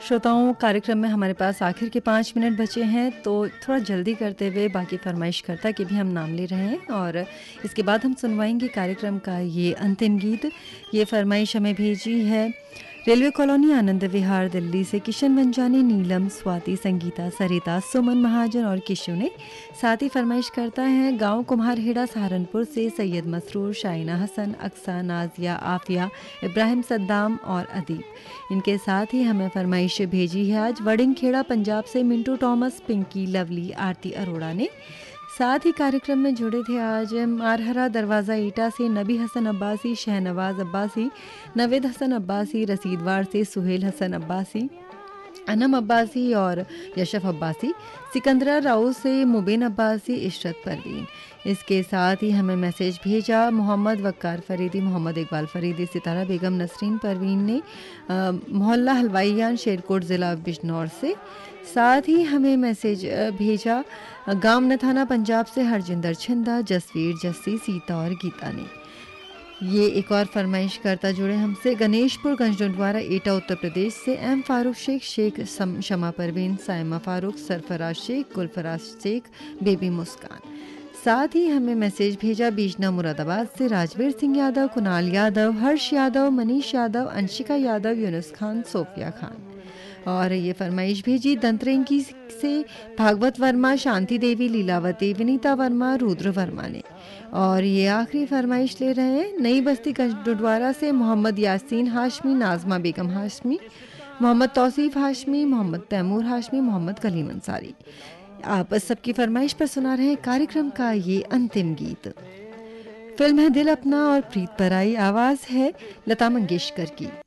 श्रोताओं, कार्यक्रम में हमारे पास आखिर के 5 मिनट बचे हैं, तो थोड़ा जल्दी करते हुए बाकी फरमाइशकर्ता के भी हम नाम ले रहे हैं और इसके बाद हम सुनवाएंगे कार्यक्रम का ये अंतिम गीत। ये फरमाइश हमें भेजी है रेलवे कॉलोनी आनंद विहार दिल्ली से किशन मंजानी, नीलम, स्वाति, संगीता, सरिता, सुमन महाजन और किशु ने। साथ ही फरमाइश करता है गांव कुम्हारहेड़ा सहारनपुर से सैयद मसरूर, शाइना हसन, अक्सा, नाजिया, आफिया, इब्राहिम सद्दाम और अदीब। इनके साथ ही हमें फरमाइश भेजी है आज वडिंगखेड़ा पंजाब से मिंटू टॉमस, पिंकी, लवली, आरती अरोड़ा ने। साथ ही कार्यक्रम में जुड़े थे आज मारहरा दरवाज़ा ईटा से नबी हसन अब्बासी, शहनवाज अब्बासी, नवेद हसन अब्बासी, रसीदवार से सुहेल हसन अब्बासी, अनम अब्बासी और यशफ अब्बासी, सिकंदरा राव से मुबीन अब्बासी, इशरत परवीन। इसके साथ ही हमें मैसेज भेजा मोहम्मद वक्कार फरीदी, मोहम्मद इकबाल फरीदी, सितारा बेगम, नसरीन परवीन ने मोहल्ला हलवाईयान, शेरकोट ज़िला बिजनौर से। साथ ही हमें मैसेज भेजा गांव नथाना पंजाब से हरजिंदर छिंदा, जसवीर, जस्सी, सीता और गीता ने। ये एक और फरमाइश करता जुड़े हमसे गणेशपुर गंजडोंडवारा एटा उत्तर प्रदेश से एम फारूक शेख, शेख शमा परवीन, साइमा फारूक, सरफराज शेख, गुलफराज शेख, बेबी मुस्कान। साथ ही हमें मैसेज भेजा बीजना मुरादाबाद से राजवीर सिंह यादव, कुणाल यादव, हर्ष यादव, मनीष यादव, अंशिका यादव, यूनुस खान, सोफिया खान। और ये फरमाइश भेजी दंतरेंगी से भागवत वर्मा, शांति देवी, लीलावती, विनीता वर्मा, रुद्र वर्मा ने। और ये आखिरी फरमाइश ले रहे हैं नई बस्ती गंजडोडवारा से मोहम्मद यासीन हाशमी, नाजमा बेगम हाशमी, मोहम्मद तौसीफ हाशमी, मोहम्मद तैमूर हाशमी, मोहम्मद कलीम अंसारी। आप सबकी फरमाइश पर सुना रहे हैं कार्यक्रम का ये अंतिम गीत। फिल्म है दिल अपना और प्रीत पराई, आवाज़ है लता मंगेशकर की।